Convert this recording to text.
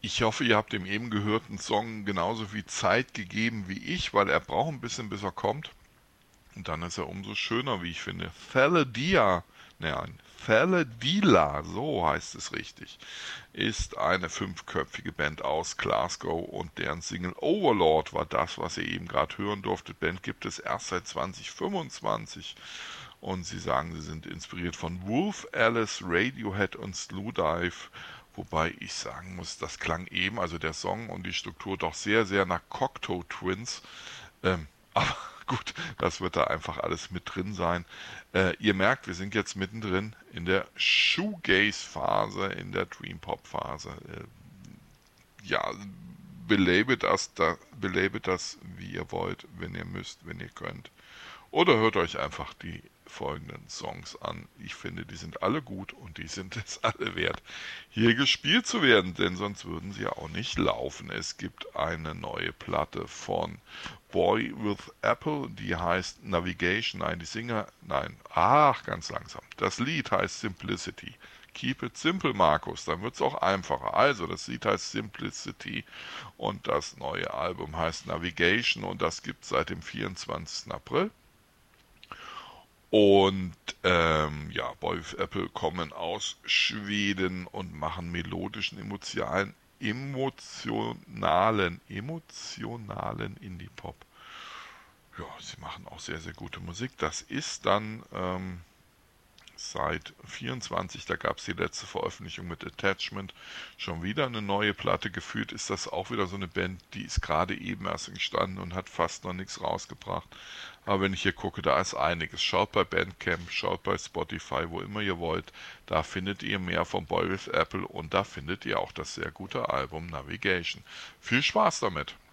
Ich hoffe, ihr habt dem eben gehörten Song genauso viel Zeit gegeben wie ich, weil er braucht ein bisschen, bis er kommt. Und dann ist er umso schöner, wie ich finde. Thaladia, nein, Thaladila, so heißt es richtig, ist eine fünfköpfige Band aus Glasgow und deren Single Overlord war das, was ihr eben gerade hören durftet. Band gibt es erst seit 2025 und sie sagen, sie sind inspiriert von Wolf Alice, Radiohead und Slowdive. Wobei ich sagen muss, das klang eben, also der Song und die Struktur doch sehr, sehr nach Cocteau Twins. Aber gut, das wird da einfach alles mit drin sein. Ihr merkt, wir sind jetzt mittendrin in der Shoegaze-Phase, in der Dream-Pop-Phase. Ja, belabet das, wie ihr wollt, wenn ihr müsst, wenn ihr könnt. Oder hört euch einfach die folgenden Songs an. Ich finde, die sind alle gut und die sind es alle wert, hier gespielt zu werden, denn sonst würden sie ja auch nicht laufen. Es gibt eine neue Platte von Boy with Apple, die heißt Navigation. Nein, die Singer, nein, ach, ganz langsam. Das Lied heißt Simplicity. Keep it simple, Markus, dann wird es auch einfacher. Also, das Lied heißt Simplicity und das neue Album heißt Navigation und das gibt es seit dem 24. April. Und ja, Boy with Apple kommen aus Schweden und machen melodischen, emotionalen Indie-Pop. Ja, sie machen auch sehr, sehr gute Musik. Das ist dann seit 24, da gab es die letzte Veröffentlichung mit Attachment, schon wieder eine neue Platte. Gefühlt ist das auch wieder so eine Band, die ist gerade eben erst entstanden und hat fast noch nichts rausgebracht. Aber wenn ich hier gucke, da ist einiges. Schaut bei Bandcamp, schaut bei Spotify, wo immer ihr wollt. Da findet ihr mehr von Boy with Apple und da findet ihr auch das sehr gute Album Navigation. Viel Spaß damit!